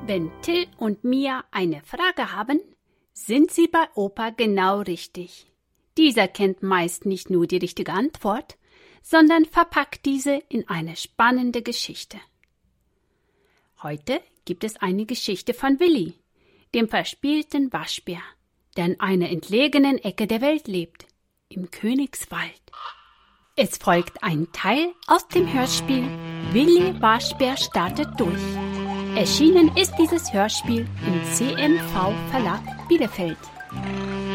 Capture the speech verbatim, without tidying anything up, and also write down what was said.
Wenn Till und Mia eine Frage haben, sind sie bei Opa genau richtig. Dieser kennt meist nicht nur die richtige Antwort, sondern verpackt diese in eine spannende Geschichte. Heute gibt es eine Geschichte von Willi, dem verspielten Waschbär, der in einer entlegenen Ecke der Welt lebt, im Königswald. Es folgt ein Teil aus dem Hörspiel Willi Waschbär startet durch. Erschienen ist dieses Hörspiel im C M V Verlag Bielefeld.